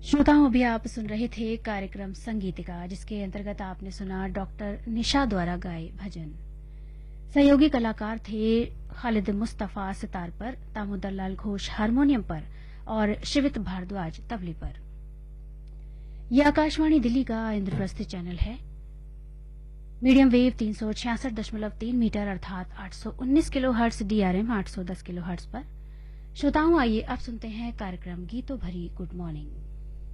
श्रोताओं, अभी आप सुन रहे थे कार्यक्रम संगीतिका, जिसके अंतर्गत आपने सुना डॉक्टर निशा द्वारा गाए भजन। सहयोगी कलाकार थे खालिद मुस्तफा सितार पर, दामोदर लाल घोष हारमोनियम पर और शिवित भारद्वाज तबले पर। यह आकाशवाणी दिल्ली का इंद्रप्रस्थ चैनल है। मीडियम वेव 366.3 मीटर अर्थात 819 kilo hertz, DRM 810 kilo hertz पर। श्रोताओं, आइए अब सुनते हैं कार्यक्रम गीतों भरी गुड मॉर्निंग।